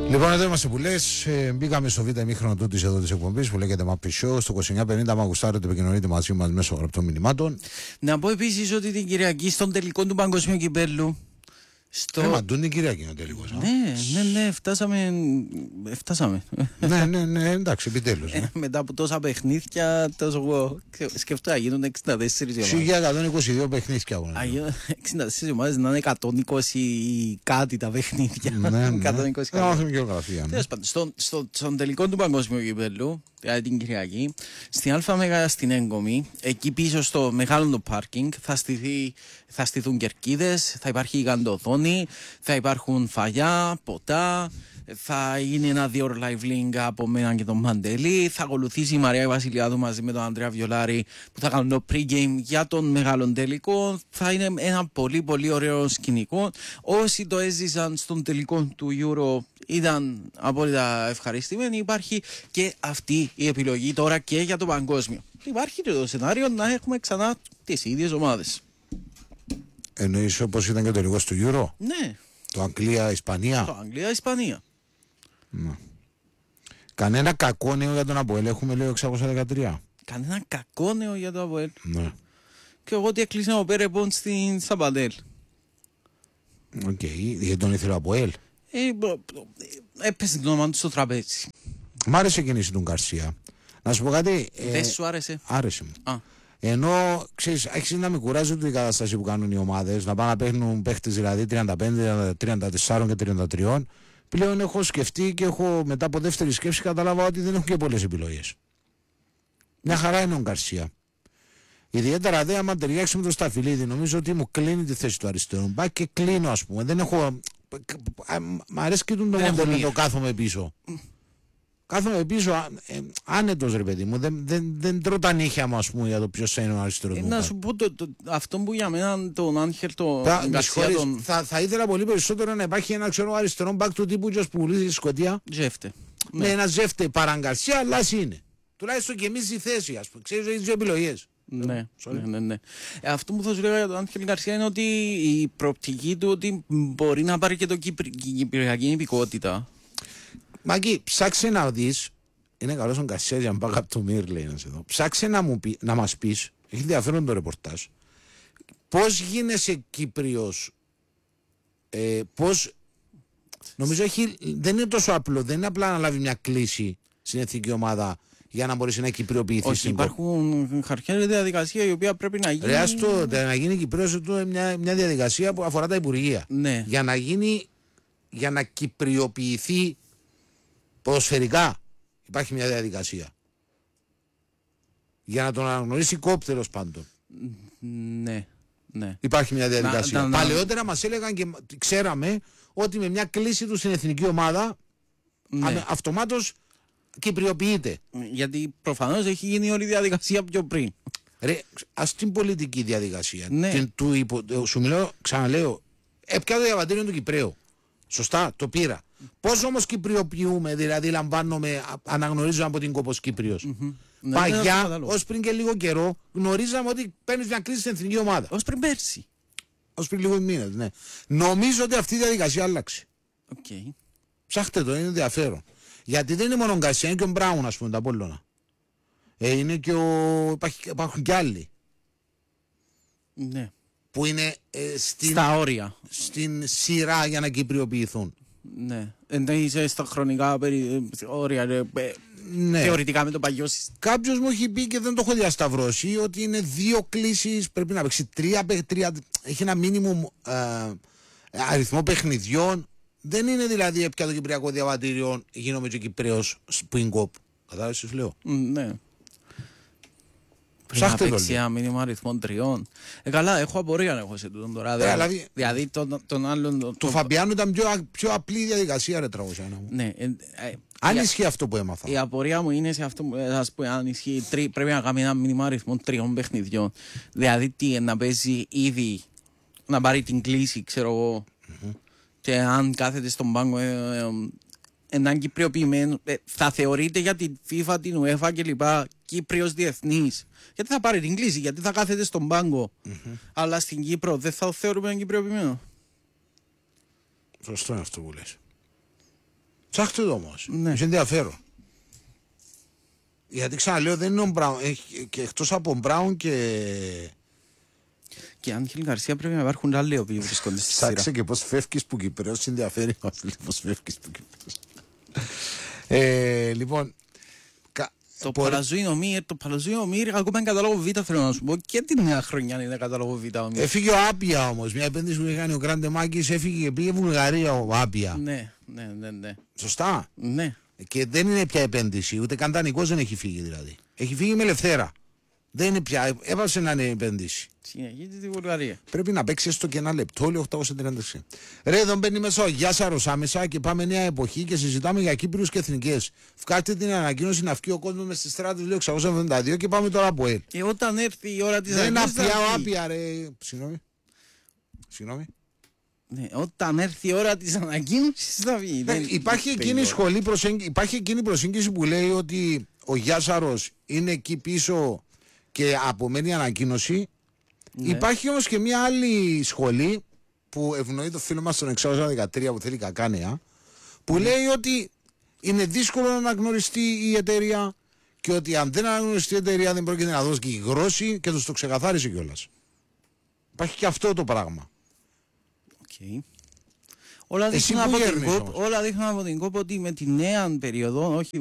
Λοιπόν, εδώ είμαστε που λες. Μπήκαμε στο β' ημίχρονο τούτης εδώ της εκπομπής που λέγεται Map Show. Στο 2950, άμα γουστάρετε, επικοινωνείτε μαζί μας μέσω γραπτών μηνυμάτων. Να πω επίσης ότι την Κυριακή στον τελικό του Παγκοσμίου Κυπέλλου. Μαντούν την Κυριακή είναι ο τελικός. Ναι, φτάσαμε. Ναι, εντάξει, επιτέλους. Μετά από τόσα παιχνίδια, εγώ σκεφτόμουν να γίνουν 64 ομάδες. 1122 παιχνίδια. 64 ομάδες να είναι 120 κάτι τα παιχνίδια. Ναι. 120 κάτι. Τέλος πάντων, στον τελικό του Παγκοσμίου Κυπέλλου, δηλαδή την Κυριακή, στην ΑΜΕΓΑ στην Έγκομη, εκεί πίσω στο μεγάλο το πάρκινγκ, θα στηθούν κερκίδες, θα υπάρχει γιγαντοθόνη, θα υπάρχουν φαγιά, ποτά, θα γίνει ένα 2 ώρες live link από μένα και τον Μαντελή, θα ακολουθήσει η Μαρία Βασιλιάδου μαζί με τον Ανδρέα Βιολάρη που θα κάνουν το pre-game για τον μεγάλο τελικό. Θα είναι ένα πολύ πολύ ωραίο σκηνικό. Όσοι το έζησαν στον τελικό του Euro ήταν απόλυτα ευχαριστημένοι. Υπάρχει και αυτή η επιλογή τώρα και για το παγκόσμιο. Υπάρχει και το σενάριο να έχουμε ξανά τις ίδιες ομάδες. Εννοείς όπως ήταν και το τελικό του Euro? Ναι. Το Αγγλία-Ισπανία. Το Αγγλία-Ισπανία. Ναι. Κανένα κακό νέο για τον ΑΠΟΕΛ έχουμε, λέει, 613. Κανένα κακό νέο για τον ΑΠΟΕΛ. Ναι. Και εγώ ότι έκλεισε ο Πέρεπον στην Σαμπαντέλ. Οκ, γιατί τον ήθελε ο ΑΠΟΕΛ. Έπεσε το όνομα του στο τραπέζι. Μ' άρεσε η κίνηση του Γκαρσία. Να σου πω κάτι. Δεν σου άρεσε? Άρεσε μου. Ενώ ξέρεις, άρχισε να με κουράζει η κατάσταση που κάνουν οι ομάδες, να πάνε να παίχνουν παίχτες δηλαδή 35, 34 και 33. Πλέον έχω σκεφτεί και έχω μετά από δεύτερη σκέψη καταλάβα ότι δεν έχουν και πολλές επιλογές. Μια χαρά είναι ο Γκαρσία. Ιδιαίτερα δε άμα ταιριάξει με τον Σταφυλίδη, νομίζω ότι μου κλείνει τη θέση του αριστερού μπακ και κλείνω, ας πούμε. Δεν έχω. Μ' αρέσει και το μοντέλο, το κάθομαι πίσω. Κάθομαι πίσω άνετος, ρε παιδί μου. Δεν τρώω τα νύχια μου, ας πούμε, για το ποιος θα είναι ο αριστερός μου. Να σου πω αυτό που για μένα τον Άγχελ θα ήθελα πολύ περισσότερο να υπάρχει ένα αριστερό μπακ του τύπου Τζος που πουλήσει στη Σκωτία. Ζεύτε. Ναι, ένα Ζεύτε παραγκαρσία, αλλά είναι. Τουλάχιστον και εμείς η θέση, ας πούμε. Ξέρεις, έχεις δύο επιλογές. Ναι. Αυτό που θα σου λέγα για τον Άγχελ Γκαρσία είναι ότι η προοπτική του ότι μπορεί να πάρει και το κυπριακή υπηκότητα. Μάκη, ψάξε να δεις. Είναι καλός ο Γκαρσίας για να πάω από το Μύρ, λέει ένας εδώ. Ψάξε να μας πεις, έχει ενδιαφέρον το ρεπορτάζ, πώς γίνεσαι Κύπριος, πώς. Νομίζω δεν είναι τόσο απλό, δεν είναι απλά να λάβει μια κλίση στην εθνική ομάδα για να μπορέσει να κυπριοποιηθεί. Όχι, υπάρχουν χαρτιά και διαδικασία η οποία πρέπει να γίνει. Να γίνει Κυπριος μια διαδικασία που αφορά τα Υπουργεία. Ναι. Για να κυπριοποιηθεί ποδοσφαιρικά υπάρχει μια διαδικασία. Για να τον αναγνωρίσει κόπτερος πάντων. Ναι. Υπάρχει μια διαδικασία. Παλαιότερα μας έλεγαν και ξέραμε ότι με μια κλίση του στην εθνική ομάδα αυτομάτως κυπριοποιείται. Γιατί προφανώς έχει γίνει όλη η διαδικασία πιο πριν. Ρε, ας την πολιτική διαδικασία. Ναι. Σου μιλάω, ξαναλέω, έπια το διαβατήριο του Κυπρέου. Σωστά, το πήρα. Πώς όμως κυπριοποιούμε, δηλαδή αναγνωρίζουμε από την Κόπος Κύπριος. Παγιά, ως πριν και λίγο καιρό, γνωρίζαμε ότι παίρνεις μια κρίση στην εθνική ομάδα. Ως πριν πέρσι. Ως πριν λίγο μήνες, ναι. Νομίζω ότι αυτή η διαδικασία άλλαξε. Okay. Ψάχτε το, είναι ενδιαφέρον. Γιατί δεν είναι μόνο ο Γκαρσία, είναι και ο Μπράουν, ας πούμε, τα Απόλλωνα. Είναι και υπάρχουν κι άλλοι. Ναι. Που είναι στα όρια. Στην σειρά για να κυπριοποιηθούν. Ναι. Είσαι στα χρονικά όρια. Ναι. Θεωρητικά με το παλιό σύστημα. Κάποιος μου έχει πει και δεν το έχω διασταυρώσει ότι είναι 2 κλήσεις, πρέπει να παίξει 3, έχει ένα μίνιμουμ αριθμό παιχνιδιών. Δεν είναι δηλαδή έπια το κυπριακό διαβατήριο γίνομαι και Κυπρέος που είναι κόπ. Κατάλαβες τι σου λέω. Ναι. Πρέπει να παίξει ένα μήνυμα αριθμών 3. Καλά, έχω απορία να έχω σε τούτον τώρα. Δηλαδή τον άλλον. Το Φαμπιάνο ήταν πιο απλή διαδικασία, ρε τραγωσιάνα μου. Ναι. Αν ισχύει αυτό που έμαθα. Η απορία μου είναι σε αυτό που θα πω, αν ισχύει. Πρέπει να κάνει ένα μήνυμα αριθμών 3 παιχνιδιών. Δηλαδή τι, να παίζει ήδη, να πάρει την κλίση, ξέρω εγώ. Και αν κάθεται στον πάγκο έναν κυπριοποιημένο, θα θεωρείται για την FIFA, την UEFA κλπ. Κύπριος διεθνής. Γιατί θα πάρει την κλίση, γιατί θα κάθεται στον πάγκο. Αλλά στην Κύπρο δεν θα θεωρούμε έναν κυπριοποιημένο. Σωστό είναι αυτό που λες. Ψάχτε το όμως. Ναι. Είσαι ενδιαφέρον. Γιατί ξαναλέω δεν είναι ο Μπράουν. Και εκτός από Μπράουν και. Και Άγγελ Γκαρσία πρέπει να υπάρχουν άλλοι οποίοι βρίσκονται στη σειρά. Ψάξε και πώς φεύγεις που Κυπρέος, ενδιαφέρει μας πώς φεύγεις που Κυπρέος. Λοιπόν, Το Παλαζούι Ομήρ ακόμα είναι κατάλογο Β, θέλω να σου πω, και την νέα χρονιά είναι κατάλογο Β. Έφυγε ο Άπια όμως, μια επένδυση που είχε κάνει ο Γκράντε Μάκης, έφυγε και πήγε Βουλγαρία ο Άπια. Ναι. Σωστά. Ναι. Και δεν είναι πια επένδυση, ούτε καν δανεικός δεν έχει φύγει δηλαδή. Έχει φύγει με ελευθέρα. Δεν είναι πια, έβασε να είναι επένδυση. Συνεχίζει τη Βουλγαρία. Πρέπει να παίξει έστω και ένα λεπτό, λέει 836. Ρε, εδώ μπαίνει μέσα ο Γιάσαρος άμεσα και πάμε νέα εποχή και συζητάμε για Κύπριους και εθνικές. Βγάλτε την ανακοίνωση να βγει ο κόσμος μες στη στράτη, λέει 672 και πάμε τώρα από ελ. Όταν έρθει η ώρα της Δεν ανακοίνωσης. είναι πια άπια, ρε. Συγγνώμη. Ναι, όταν έρθει η ώρα της ανακοίνωσης θα βγει. Υπάρχει εκείνη η προσέγγιση που λέει ότι ο Γιάσαρος είναι εκεί πίσω και απομένει η ανακοίνωση. Ναι. Υπάρχει όμως και μια άλλη σχολή που ευνοεί το φίλο μας τον 613 που θέλει κακά νέα, που λέει ότι είναι δύσκολο να αναγνωριστεί η εταιρεία και ότι αν δεν αναγνωριστεί η εταιρεία δεν πρόκειται να δώσει και γρόση και τους το ξεκαθάρισε κιόλας. Υπάρχει και αυτό το πράγμα. Okay. Όλα δείχνουν από την κόπ ότι με τη νέα περίοδο, όχι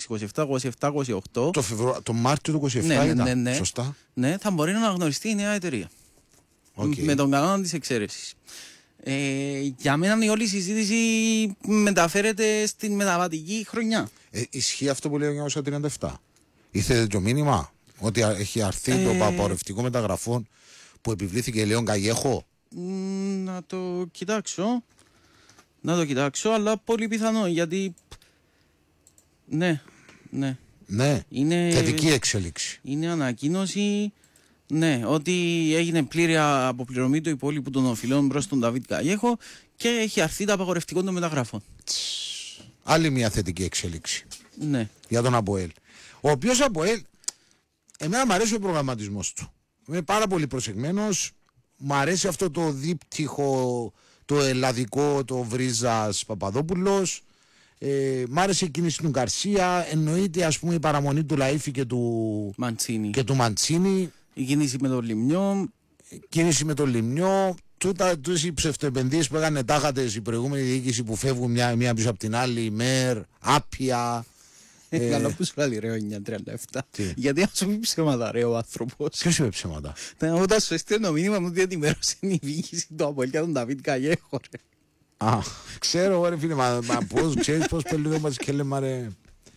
26-27, 27-28. Το Μάρτιο του 27 ήταν, ναι. Σωστά. Ναι, θα μπορεί να αναγνωριστεί η νέα εταιρεία. Okay. Με τον κανόνα της εξαίρεσης. Για μένα η όλη συζήτηση μεταφέρεται στην μεταβατική χρονιά. Ισχύει αυτό που λέει ο 1937. Ήρθε το μήνυμα ότι έχει αρθεί το απαγορευτικό μεταγραφών που επιβλήθηκε Λεόν Καγέχο. Να το κοιτάξω, αλλά πολύ πιθανό γιατί. Ναι. Είναι θετική εξέλιξη. Είναι ανακοίνωση, ναι, ότι έγινε πλήρη αποπληρωμή του υπόλοιπου των οφειλών προς τον Νταβίτ Καγέχο και έχει αρθεί το απαγορευτικό των μεταγραφών. Άλλη μια θετική εξέλιξη. Ναι. Για τον Αποέλ. Ο οποίος Αποέλ, εμένα μου αρέσει ο προγραμματισμός του. Είμαι πάρα πολύ προσεγμένος. Μ' αρέσει αυτό το δίπτυχο, το ελλαδικό, το Βρίζας Παπαδόπουλος. Μ' άρεσε η κίνηση του Γκαρσία. Εννοείται ας πούμε η παραμονή του Λαΐφη και του Μαντσίνη. Η κίνηση με τον Λιμνιό. Τούτες οι ψευτοεπενδύσεις που έκανε τάχατες η προηγούμενη διοίκηση που φεύγουν μία πίσω από την άλλη, Μέρ, Άπια. Καλά που σου λέει ρε ο 937. Γιατί να σου πει ψέματα ρε ο άνθρωπος. Ποιος είπε ψέματα? Όταν σου έστειλε το μήνυμα μου ότι ενημέρωσε η διοίκηση του Αποέλ για τον Νταβίτ Καγέχο ρε. Α, ξέρω εγώ ρε φίλε, μα πώς ξέρεις πώς πελούδε μας και λέμε ρε.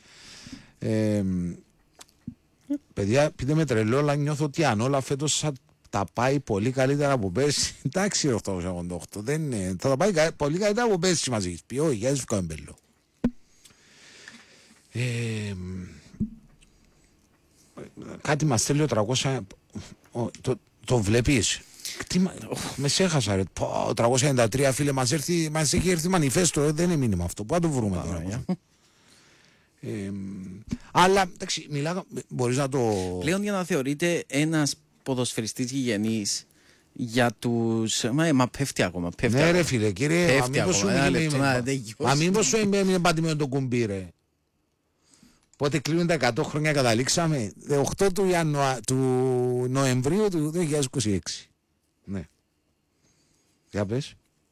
Παιδιά, πείτε με τρελό, αλλά νιώθω ότι αν όλα φέτος θα τα πάει πολύ καλύτερα από πέρσι. Εντάξει, 888, δεν είναι. Θα τα πάει πολύ καλύτερα από πέρσι μαζί. Πει, όχι, για έσβηκα εμπελό. Κάτι μας θέλει ο 300. Το βλέπεις. Με σέχασα ρε. Ο 393 φίλε, μας έχει έρθει μανιφέστο. Δεν είναι μήνυμα αυτό. Πού να το βρούμε τώρα. Αλλά εντάξει, μιλάω, μπορείς να το. Πλέον για να θεωρείται ένας ποδοσφαιριστής γηγενής για τους. Μα πέφτει ακόμα. Ναι, ρε φίλε, κύριε, μα μήπως σου έμεινε πάτη με το κουμπί, ρε. Πότε κλείνουν τα 100 χρόνια, καταλήξαμε. 8 του Νοεμβρίου του 2026. Ναι. Για πες.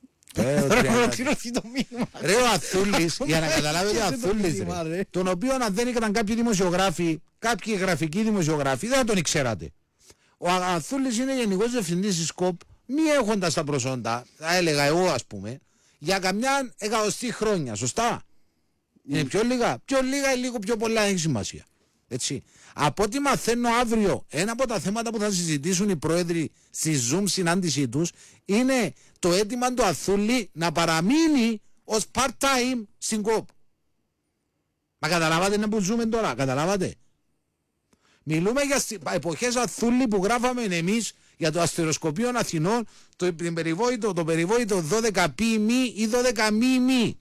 Ρε ο Αθούλης, για να καταλάβετε ο Αθούλης, τον οποίο αν δεν ήταν κάποιοι δημοσιογράφοι, κάποιοι γραφικοί δημοσιογράφοι, δεν θα τον ξέρατε. Ο Αθούλης είναι γενικός διευθυντής της ΚΟΠ, μη έχοντας τα προσόντα, θα έλεγα εγώ ας πούμε, για καμιά 100 χρόνια, σωστά. Είναι πιο λίγα ή λίγο πιο πολλά, έχει σημασία. Έτσι. Από ό,τι μαθαίνω αύριο, ένα από τα θέματα που θα συζητήσουν οι πρόεδροι στη Zoom συνάντησή τους είναι το αίτημα του Αθούλη να παραμείνει ως part-time στην ΚΟΠ. Μα καταλάβατε να που ζούμε τώρα, καταλάβατε. Μιλούμε για εποχές Αθούλη που γράφαμε εμείς για το αστεροσκοπείο Αθηνών, το περιβόητο 12 μη ή 12 μη.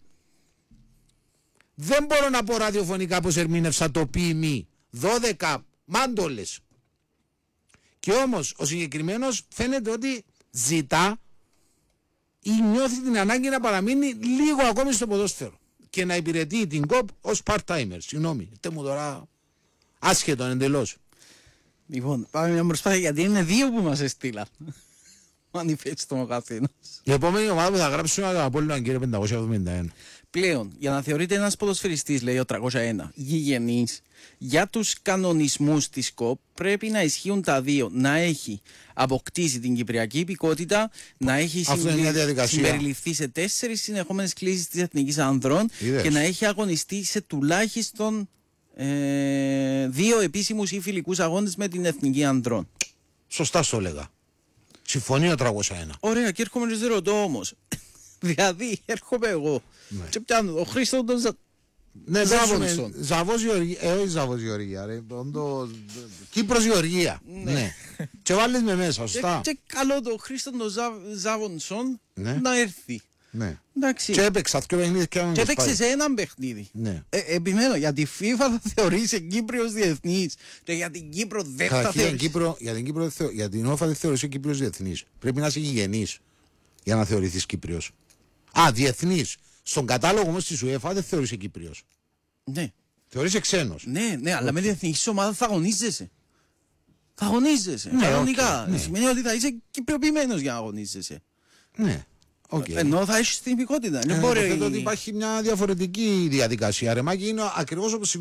Δεν μπορώ να πω ραδιοφωνικά πως ερμήνευσα το μη. 12 μάντολες. Και όμως ο συγκεκριμένος φαίνεται ότι ζητά ή νιώθει την ανάγκη να παραμείνει λίγο ακόμη στο ποδόσφαιρο. και να υπηρετεί την ΚΟΠ ως part-timer. Συγγνώμη, μου τώρα άσχετο εντελώς. Λοιπόν, πάμε μια προσπάθεια γιατί είναι 2 που μας έστειλαν. Μανιφέστο ο καθένας. Η επόμενη ομάδα που θα γράψουμε είναι από όλο κύριε 571. Πλέον, για να θεωρείται ένας ποδοσφαιριστής, λέει ο 301, γηγενής, για τους κανονισμούς της ΚΟΠ πρέπει να ισχύουν τα 2. Να έχει αποκτήσει την κυπριακή υπηκότητα, να έχει συμπεριληφθεί σε 4 συνεχόμενες κλήσεις της Εθνικής Ανδρών και να έχει αγωνιστεί σε τουλάχιστον 2 επίσημους ή φιλικούς αγώνες με την Εθνική Ανδρών. Σωστά στο έλεγα. Συμφωνεί ο 301. Ωραία, και έρχομαι και σε ρωτώ όμως. Δηλαδή, έρχομαι εγώ και πιάνω ο Χρήστον τον Ζάβονσον. Όχι Ζαβός Γεωργία, ρε. Κύπρος Γεωργία. Ναι. Και βάλεις με μέσα, σωστά. Και καλό το Χρήστον τον Ζάβονσον να έρθει. Ναι. Εντάξει. Και έπαιξα δύο παιχνίδια και έπαιξε σε έναν παιχνίδι. Ναι. Επιμένω, για τη FIFA θα θεωρήσει Κύπριος διεθνής και για την Κύπρο δεν θα θεωρήσει. Για την ΟΦΑ δεν θεωρήσει Κύπριος διεθνής. Πρέπει να είσαι γηγενής για να θεωρηθείς Κύπριος. Διεθνής. Στον κατάλογο όμως της UEFA δεν θεωρείσαι Κύπριος. Ναι. Θεωρείσαι ξένος. Ναι, αλλά με διεθνική ομάδα θα αγωνίζεσαι. Θα αγωνίζεσαι. Κανονικά. Σημαίνει ότι θα είσαι κυπριοποιημένος για να αγωνίζεσαι. Ναι. Ενώ θα έχεις την υπηκότητα. Υποθέτω ότι υπάρχει μια διαφορετική διαδικασία. Ρεμάκι είναι ακριβώς όπως